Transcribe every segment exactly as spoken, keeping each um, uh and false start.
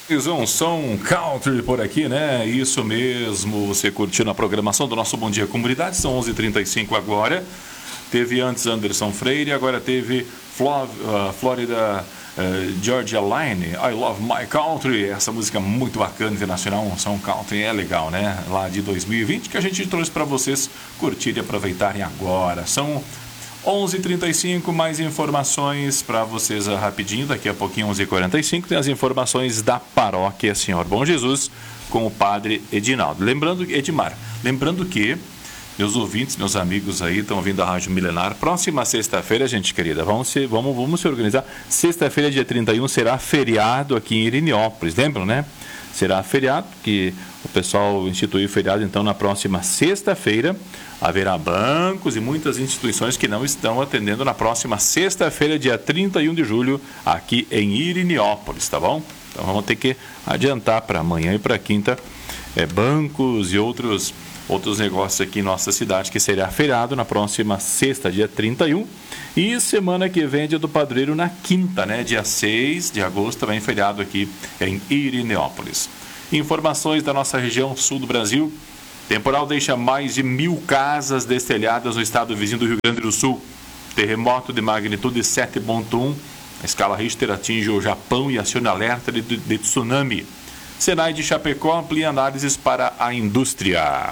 Um som country por aqui, né? Isso mesmo, você curtindo a programação do nosso Bom Dia Comunidade, são onze e trinta e cinco agora. Teve antes Anderson Freire, agora teve Flor, uh, Florida uh, Georgia Line, I Love My Country. Essa música muito bacana, internacional, um som country, é legal, né? Lá de dois mil e vinte, que a gente trouxe para vocês curtirem e aproveitarem agora. São onze e trinta e cinco, mais informações para vocês rapidinho, daqui a pouquinho, onze e quarenta e cinco, tem as informações da paróquia Senhor Bom Jesus com o padre Edinaldo. Lembrando, Edmar, lembrando que meus ouvintes, meus amigos aí estão ouvindo a Rádio Milenar, próxima sexta-feira, gente querida, vamos se, vamos, vamos se organizar. Sexta-feira, dia trinta e um, será feriado aqui em Irineópolis, lembram, né? Será feriado, que o pessoal instituiu feriado, então na próxima sexta-feira haverá bancos e muitas instituições que não estão atendendo na próxima sexta-feira, dia trinta e um de julho, aqui em Irineópolis, tá bom? Então vamos ter que adiantar para amanhã e para quinta é, bancos e outros, outros negócios aqui em nossa cidade, que será feriado na próxima sexta, dia trinta e um. E semana que vem é dia do padroeiro na quinta, né? Dia seis de agosto, também feriado aqui em Irineópolis. Informações da nossa região sul do Brasil. Temporal deixa mais de mil casas destelhadas no estado vizinho do Rio Grande do Sul. Terremoto de magnitude sete ponto um. A escala Richter atinge o Japão e aciona alerta de, de tsunami. Senai de Chapecó amplia análises para a indústria.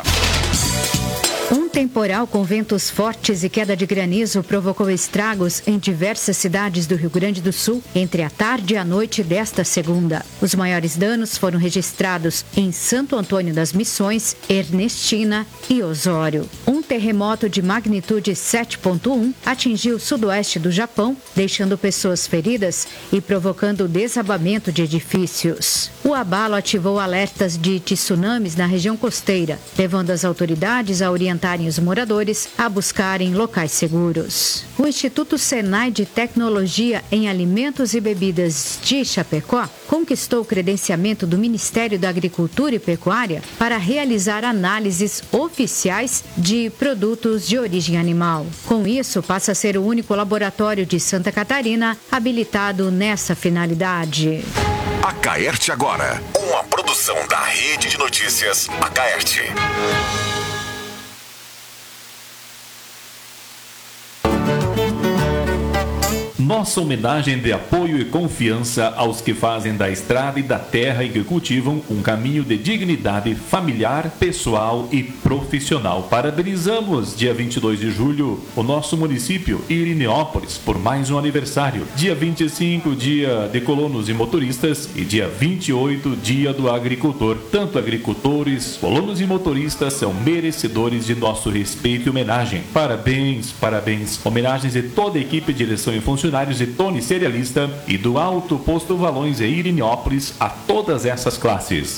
Um temporal com ventos fortes e queda de granizo provocou estragos em diversas cidades do Rio Grande do Sul entre a tarde e a noite desta segunda. Os maiores danos foram registrados em Santo Antônio das Missões, Ernestina e Osório. Um terremoto de magnitude sete ponto um atingiu o sudoeste do Japão, deixando pessoas feridas e provocando o desabamento de edifícios. O abalo ativou alertas de tsunamis na região costeira, levando as autoridades a orientarem os moradores a buscarem locais seguros. O Instituto Senai de Tecnologia em Alimentos e Bebidas de Chapecó conquistou o credenciamento do Ministério da Agricultura e Pecuária para realizar análises oficiais de produtos de origem animal. Com isso, passa a ser o único laboratório de Santa Catarina habilitado nessa finalidade. Acaerte agora, uma produção da Rede de Notícias Acaerte. Nossa homenagem de apoio e confiança aos que fazem da estrada e da terra e que cultivam um caminho de dignidade familiar, pessoal e profissional. Parabenizamos, dia vinte e dois de julho, o nosso município, Irineópolis, por mais um aniversário. Dia vinte e cinco, dia de colonos e motoristas, e dia vinte e oito, dia do agricultor. Tanto agricultores, colonos e motoristas são merecedores de nosso respeito e homenagem. Parabéns, parabéns. Homenagens de toda a equipe, direção e funcionários de Tony Cerealista e do Alto Posto Valões e Irineópolis a todas essas classes.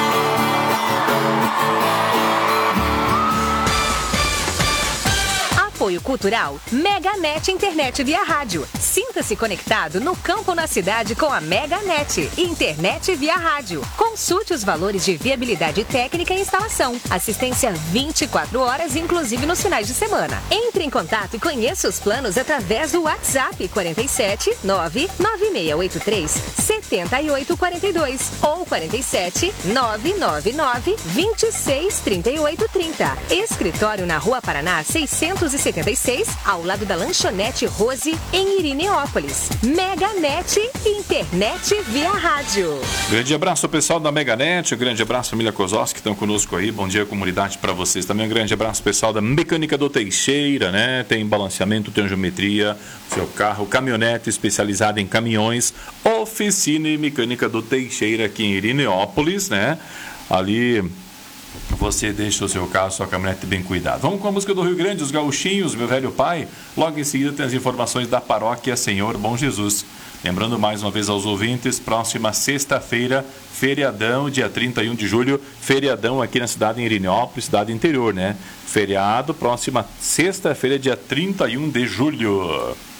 Apoio Cultural MegaNet Internet via rádio. Sinta-se conectado no campo ou na cidade com a MegaNet Internet via rádio. Consulte os valores de viabilidade técnica e instalação. Assistência vinte e quatro horas, inclusive nos finais de semana. Entre em contato e conheça os planos através do WhatsApp quarenta e sete, nove nove seis oito três, sete oito quatro dois ou quarenta e sete, nove nove nove, vinte e seis, trinta e oito, trinta. Escritório na Rua Paraná seiscentos e setenta e seis, ao lado da Lanchonete Rose, em Irineópolis. MegaNet Internet via rádio. Grande abraço, pessoal da MegaNet. Um grande abraço, família Kozowski, que estão conosco aí. Bom dia, comunidade, para vocês. Também um grande abraço, pessoal da Mecânica do Teixeira, né? Tem balanceamento, tem geometria, seu carro, caminhonete especializada em caminhões, oficina e mecânica do Teixeira aqui em Irineópolis, né? Ali você deixa o seu carro, sua caminhonete bem cuidado. Vamos com a música do Rio Grande, os Gauchinhos, Meu Velho Pai. Logo em seguida tem as informações da paróquia Senhor Bom Jesus. Lembrando mais uma vez aos ouvintes, próxima sexta-feira, feriadão, dia trinta e um de julho, feriadão aqui na cidade de Irineópolis, cidade interior, né? Feriado, próxima sexta-feira, dia trinta e um de julho.